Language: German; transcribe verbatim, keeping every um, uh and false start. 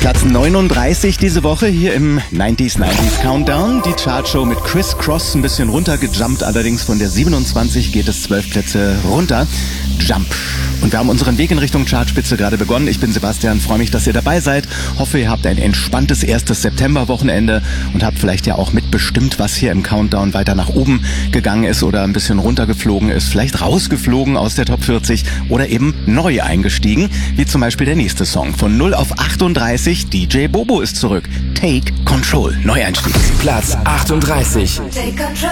Platz neununddreißig diese Woche hier im neunziger neunziger Countdown. Die Chartshow mit Criss Cross, ein bisschen runtergejumpt, allerdings von der siebenundzwanzig geht es zwölf Plätze runter. Jump. Und wir haben unseren Weg in Richtung Chartspitze gerade begonnen. Ich bin Sebastian, freue mich, dass ihr dabei seid. Hoffe, ihr habt ein entspanntes erstes Septemberwochenende und habt vielleicht ja auch mitbestimmt, was hier im Countdown weiter nach oben gegangen ist oder ein bisschen runtergeflogen ist. Vielleicht rausgeflogen aus der Top vierzig oder eben neu eingestiegen, wie zum Beispiel der nächste Song. Von null auf achtunddreißig, D J Bobo ist zurück. Take Control, Neueinstieg. Platz achtunddreißig. Take control.